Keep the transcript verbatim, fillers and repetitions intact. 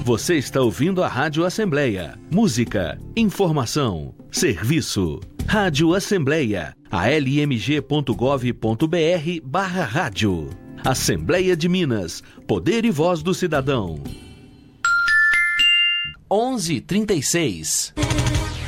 Você está ouvindo a Rádio Assembleia. Música, informação, serviço. Rádio Assembleia, a l m g ponto gov ponto b r barra rádio. Assembleia de Minas, poder e voz do cidadão. onze e trinta e seis.